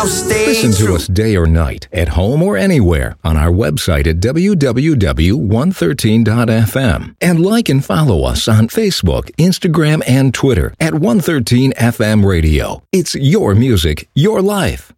stay Listen to true. us day or night, at home or anywhere, on our website at www.113.fm. And like and follow us on Facebook, Instagram, and Twitter at 113 FM Radio. It's your music, your life.